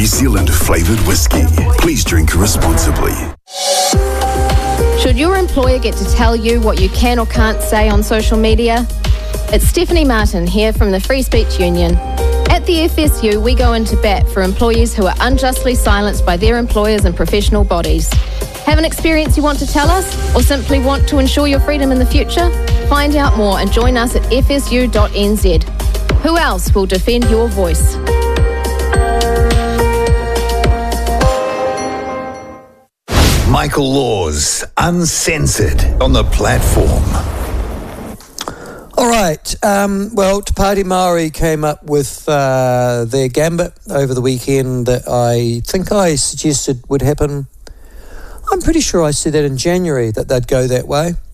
New Zealand flavoured whiskey. Please drink responsibly. Should your employer get to tell you what you can or can't say on social media? It's Stephanie Martin here from the Free Speech Union. At the FSU, we go into bat for employees who are unjustly silenced by their employers and professional bodies. Have an experience you want to tell us, or simply want to ensure your freedom in the future? Find out more and join us at fsu.nz. Who else will defend your voice? Michael Laws, Uncensored, on the platform. All right. Well, Te Pāti Māori came up with their gambit over the weekend that I think I suggested would happen. I'm pretty sure I said that in January that they'd go that way.